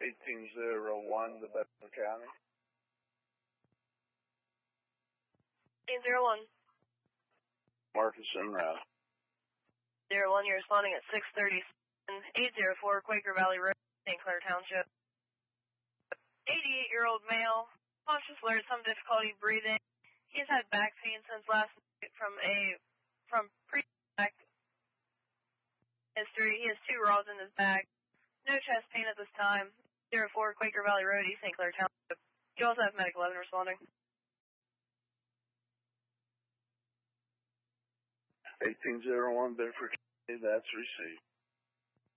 1801 to Bedford County. 801. Marcus and Rouse. 01, you're responding at 637, 804 Quaker Valley Road, St. Clair Township. 88-year-old male, conscious alert, some difficulty breathing. He's had back pain since last night from pre-back history. He has 2 rods in his back. No chest pain at this time. 04 Quaker Valley Road, East St. Clair Township. You also have Medic 11 responding. 1801 Bedford County, that's received.